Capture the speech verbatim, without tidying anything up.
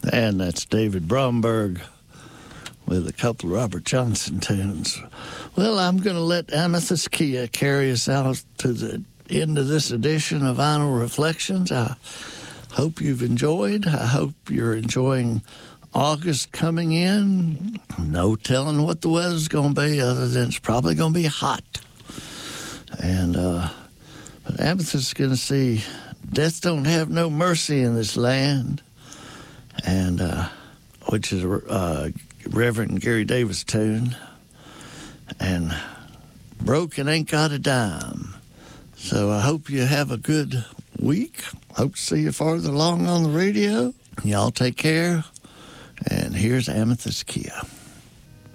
And that's David Bromberg with a couple of Robert Johnson tunes. Well, I'm going to let Amethyst Kia carry us out to the end of this edition of Vinyl Reflections. I hope you've enjoyed. I hope you're enjoying August coming in. No telling what the weather's going to be other than it's probably going to be hot. And uh, but Amethyst is going to see Death Don't Have No Mercy in This Land, and uh, which is a uh, Reverend Gary Davis tune, and Broken Ain't Got a Dime. So I hope you have a good week. Hope to see you farther along on the radio. Y'all take care. And here's Amethyst Kia.